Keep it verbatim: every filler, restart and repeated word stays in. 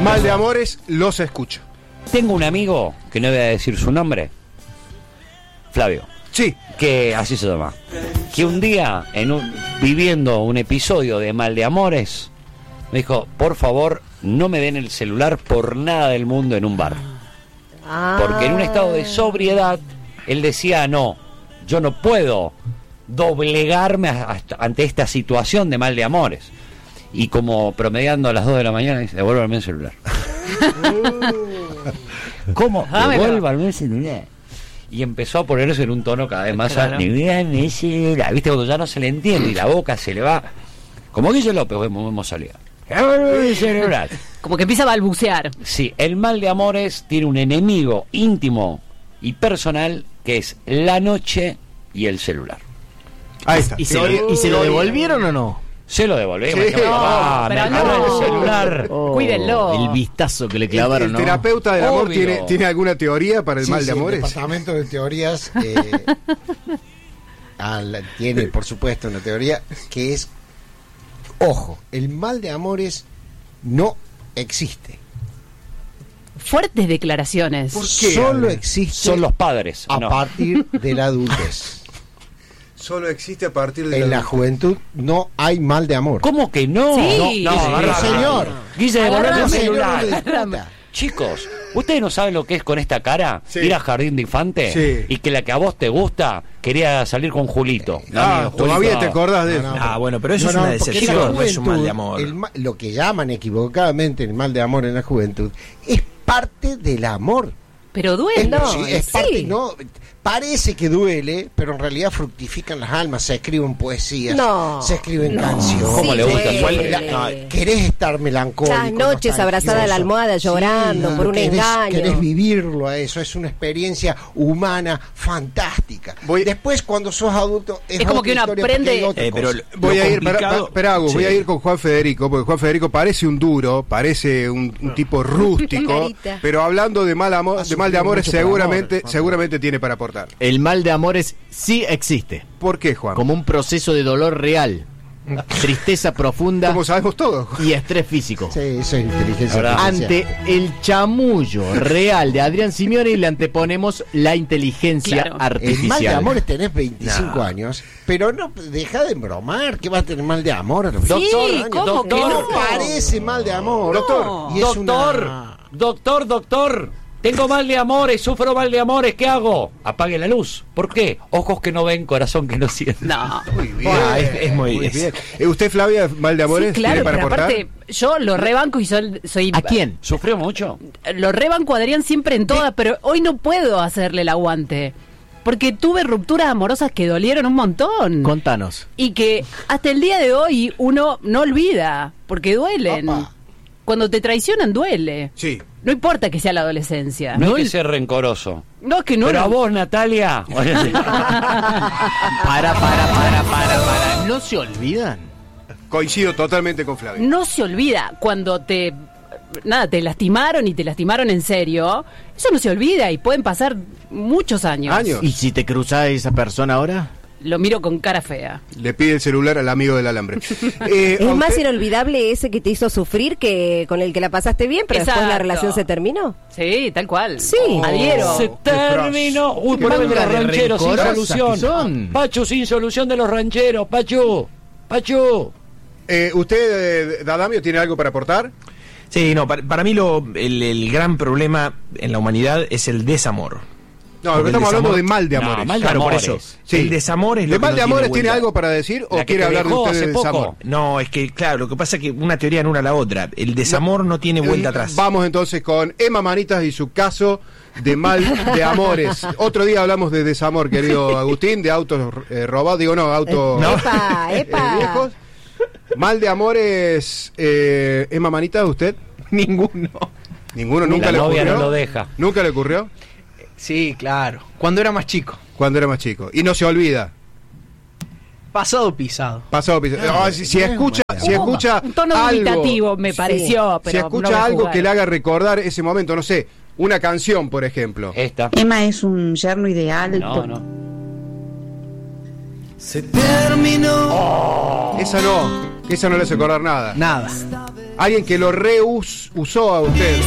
Mal de amores, los escucho. Tengo un amigo, que no voy a decir su nombre, Flavio. Sí. Que así se llama. Que un día, en un, viviendo un episodio de Mal de Amores, me dijo, por favor, no me den el celular por nada del mundo en un bar. Ah. Porque en un estado de sobriedad, él decía, no, yo no puedo doblegarme hasta, ante esta situación de mal de amores. Y como promediando a las dos de la mañana, dice, devuélvame el celular. ¿Cómo? Devuélvame el celular. Y empezó a ponerse en un tono cada vez más Claro. alto. ¿Viste? Cuando ya no se le entiende y la boca se le va. Como Guille López, hemos, hemos salido. El celular. Como que empieza a balbucear. Sí, el mal de amores tiene un enemigo íntimo y personal que es la noche y el celular. Ahí está. ¿Y se, lo, ¿y se lo devolvieron o no? Se lo devolvemos. Sí. Ah, No, me pero agarra no. el celular. Oh, Cuídenlo. El vistazo que le El, clavaron, el ¿no? terapeuta del amor Obvio. tiene, tiene alguna teoría para el Sí, mal sí, de amores. El departamento de teorías eh, al- tiene, por supuesto, una teoría que es, ojo, el mal de amores no existe. Fuertes declaraciones. ¿Por qué? Solo existe Son los padres. a no. partir de la adultez. Solo existe a partir de En la juventud no hay mal de amor. ¿Cómo que no? Sí. No, no, Sí, agarra- señor. Guille, devolveme el No, señor, celular. no le discuta. Chicos, ¿ustedes no saben lo que es con esta cara? Sí. Ir a Jardín de Infante Sí. y que la que a vos te gusta quería salir con Julito. Ah, Amigo, todavía Julito. te acordás de No, eso. no, Ah, bueno, pero eso No, es no, una porque decepción, la no es un mal de juventud, amor. el ma- lo que llaman equivocadamente el mal de amor en la juventud es parte del amor. Pero Es, duele. no, sí, es sí. parte, no, parece que duele, pero en realidad fructifican las almas, se escriben poesías, No, se escriben no. canciones. ¿Cómo Sí, le gusta? duele. Suele- La- querés estar melancólico, Las noches abrazada a la nostalgioso. almohada llorando Sí, por un querés, engaño. querés vivirlo a eso, es una experiencia humana fantástica. Voy- Después cuando sos adulto es, Es como otra que uno historia porque aprende- hay otra Eh, pero cosa. lo Voy a ir, complicado- espera, espera, Agus, voy Sí. a ir con Juan Federico, porque Juan Federico parece un duro, parece un, un tipo rústico, Carita. pero hablando de mal amor, Ha de mal de sufrido amores, mucho por seguramente, amor, seguramente tiene para aportar. El mal de amores sí existe, ¿Por qué, Juan? como un proceso de dolor real, tristeza profunda Como sabemos todos. y estrés físico. Sí, eso es inteligencia Ahora, artificial. Ante el chamullo real de Adrián Simeone le antepondemos la inteligencia Claro. El mal de artificial. amor es tenés veinticinco No. años, pero no deja de bromar, que vas a tener mal de amor a los Sí, veinticinco años. ¿cómo Que que no no? parece mal de amor. Doctor, Y es doctor, una- doctor, doctor, tengo mal de amores, sufro mal de amores, ¿qué hago? Apague la luz. ¿Por qué? Ojos que no ven, corazón que no siente. No. Muy bien. Ah, es- es muy- muy es- bien. Eh, ¿Usted, Flavia, mal de amores, Sí, claro, tiene para pero aportar? aparte, yo lo rebanco y soy, soy ¿A quién? ¿Sufrió mucho? lo rebanco a Adrián siempre en todas, pero hoy no puedo hacerle el aguante. Porque tuve rupturas amorosas que dolieron un montón. Contanos. Y que hasta el día de hoy uno no olvida, porque duelen. Opa. Cuando te traicionan duele. Sí. No importa que sea la adolescencia. No, No, hay que ser rencoroso. no, es que no. Pero a no. vos, Natalia. Para, para, para, para, para. ¿No se olvidan? Coincido totalmente con Flavia. No se olvida cuando te nada, te lastimaron y te lastimaron en serio. Eso no se olvida y pueden pasar muchos años. Años. ¿Y si te cruzás a esa persona ahora? Lo miro con cara fea. Le pide el celular al amigo del alambre. Eh, Es ¿a más usted- inolvidable ese que te hizo sufrir que con el que la pasaste bien, pero después la Exacto. relación se terminó. Sí, tal cual. Sí. Adhiero. Se terminó. Uy, Qué poneme manga los de rancheros sin rencorosas solución. que son. Pachu, sin solución de los rancheros. Pachu. Pachu. eh, ¿Usted, eh, Dadamio, tiene algo para aportar? Sí, no, para, para mí lo, el, el gran problema en la humanidad es el desamor. No, Porque el estamos hablando desamor- de mal de No, amores. mal de Claro, por amores. eso. Sí. El desamor es lo ¿De que mal no de amores tiene tiene vuelta. algo para decir o La que quiere te hablar de dejó usted hace de poco. desamor? No, es que, claro, lo que pasa es que una teoría en una a la otra. El desamor no tiene vuelta Eh, atrás. Vamos entonces con Emma Manitas y su caso de mal de amores. Otro día hablamos de desamor, querido Agustín, de autos eh, robados, digo no, autos No. Epa, eh, epa. viejos. Mal de amores, eh, Emma Manitas, ¿usted? Ninguno. Ninguno, nunca La le novia ocurrió. no lo deja. ¿Nunca le ocurrió? Sí, claro. Cuando era más chico. Cuando era más chico. Y no se olvida. Pasado pisado. Pasado piso. Ah, si, si escucha, si escucha Un tono algo, dubitativo me Sí. pareció, pero si no escucha voy a algo jugar. que le haga recordar ese momento, no sé, una canción, por ejemplo. Esta. Emma es un yerno ideal. No, no. Esa no, esa no le hace acordar nada. Nada. Alguien que lo reusó a usted.